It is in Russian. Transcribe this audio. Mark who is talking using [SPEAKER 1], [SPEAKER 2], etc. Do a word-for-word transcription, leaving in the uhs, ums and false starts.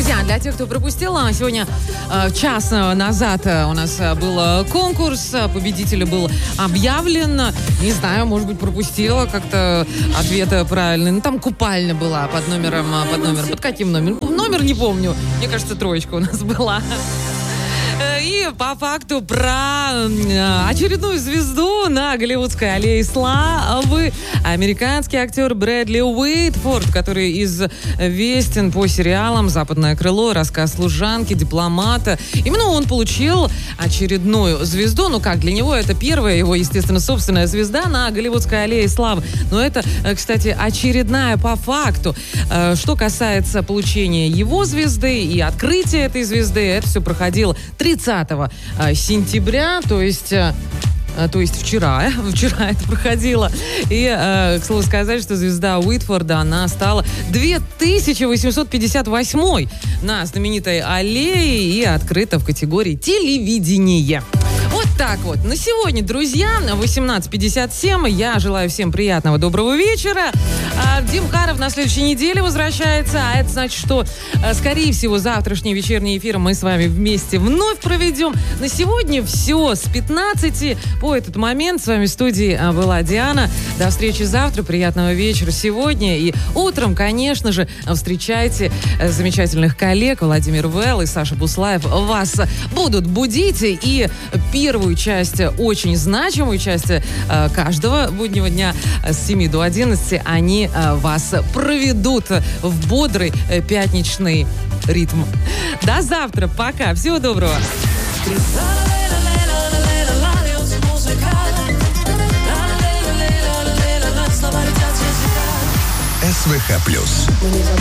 [SPEAKER 1] Друзья, для тех, кто пропустил, сегодня э, час назад у нас был конкурс, победитель был объявлен. Не знаю, может быть, пропустила как-то ответ правильный. Ну, там купальня была под номером, под номером, под каким номером? Номер не помню. Мне кажется, троечка у нас была. И по факту про очередную звезду на Голливудской аллее славы. Американский актер Брэдли Уитфорд, который известен по сериалам «Западное крыло», «Рассказ служанки», «Дипломата». Именно он получил очередную звезду. Ну как, для него это первая его, естественно, собственная звезда на Голливудской аллее славы. Но это, кстати, очередная по факту. Что касается получения его звезды и открытия этой звезды, это все проходило тридцатого сентября, то есть, то есть вчера, вчера это проходило. И, к слову сказать, что звезда Уитфорда, она стала две тысячи восемьсот пятьдесят восьмой на знаменитой аллее и открыта в категории телевидение. Вот так вот. На сегодня, друзья, восемнадцать пятьдесят семь. Я желаю всем приятного, доброго вечера. Дим Харов на следующей неделе возвращается. А это значит, что, скорее всего, завтрашний вечерний эфир мы с вами вместе вновь проведем. На сегодня все. С пятнадцати по этот момент с вами в студии была Диана. До встречи завтра. Приятного вечера сегодня. И утром, конечно же, встречайте замечательных коллег. Владимир Вэлл и Саша Буслаев вас будут будить. И первую часть, очень значимую часть э, каждого буднего дня с семи до одиннадцати они э, вас проведут в бодрый э, пятничный ритм. До завтра. Пока. Всего доброго.
[SPEAKER 2] СВХ плюс.